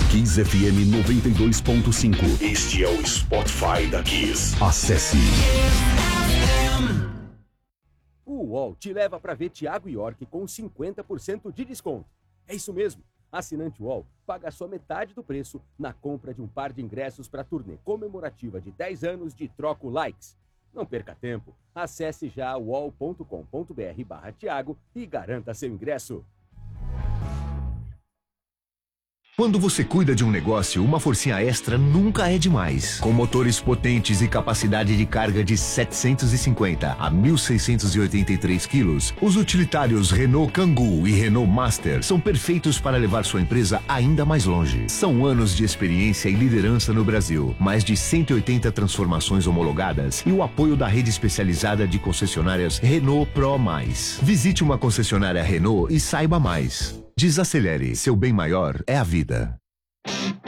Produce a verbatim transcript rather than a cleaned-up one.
Kiss F M noventa e dois ponto cinco. Este é o Spotify da Kiss. Acesse. O U O L te leva para ver Thiago York com cinquenta por cento de desconto. É isso mesmo. Assinante U O L paga só metade do preço na compra de um par de ingressos para a turnê comemorativa de dez anos de Troco Likes. Não perca tempo. Acesse já uol ponto com ponto br barra Thiago e garanta seu ingresso. Quando você cuida de um negócio, uma forcinha extra nunca é demais. Com motores potentes e capacidade de carga de setecentos e cinquenta a mil seiscentos e oitenta e três quilos, os utilitários Renault Kangoo e Renault Master são perfeitos para levar sua empresa ainda mais longe. São anos de experiência e liderança no Brasil, mais de cento e oitenta transformações homologadas e o apoio da rede especializada de concessionárias Renault Pro Mais. Visite uma concessionária Renault e saiba mais. Desacelere, seu bem maior é a vida.